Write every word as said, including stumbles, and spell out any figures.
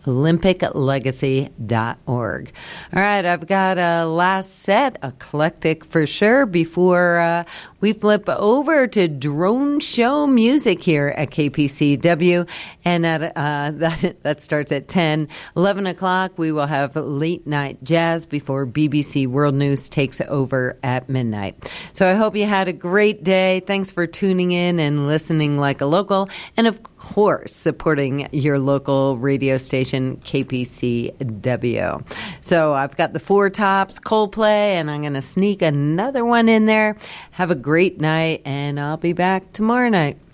olympic legacy dot org. All right, I've got a last set, eclectic for sure, before uh, we flip over to drone show music here at K P C W. And at, uh, that, that starts at ten. eleven o'clock, we will have late night jazz before B B C World News takes over at midnight. So I hope you had a great day. Thanks for tuning in and listening like a local. And of course, supporting your local radio station, K P C W. So I've got the Four Tops, Coldplay, and I'm going to sneak another one in there. Have a great night, and I'll be back tomorrow night.